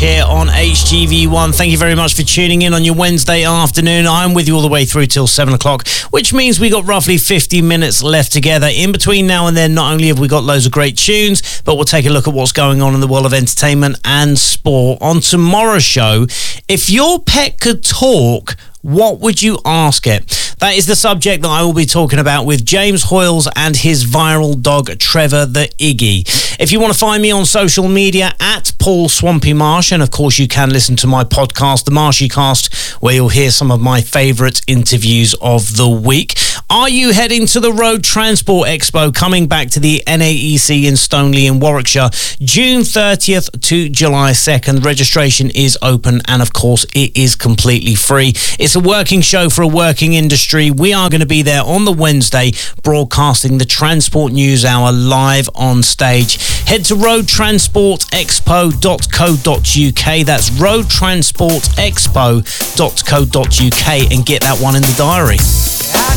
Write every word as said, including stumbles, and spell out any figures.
here on H G V one. Thank you very much for tuning in on your Wednesday afternoon. I'm with you all the way through till seven o'clock, which means we got roughly fifty minutes left together. In between now and then, not only have we got loads of great tunes, but we'll take a look at what's going on in the world of entertainment and sport. On tomorrow's show, if your pet could talk, what would you ask it? That is the subject that I will be talking about with James Hoyles and his viral dog, Trevor the Iggy. If you want to find me on social media, at Paul Swampy Marsh, and of course you can listen to my podcast, The Marshy Cast, where you'll hear some of my favourite interviews of the week. Are you heading to the Road Transport Expo, coming back to the N A E C in Stoneleigh in Warwickshire, June thirtieth to July second? Registration is open, and of course it is completely free. It's a working show for a working industry. We are going to be there on the Wednesday, broadcasting the Transport News Hour live on stage. Head to road transport expo dot co dot uk. That's road transport expo dot co dot uk and get that one in the diary.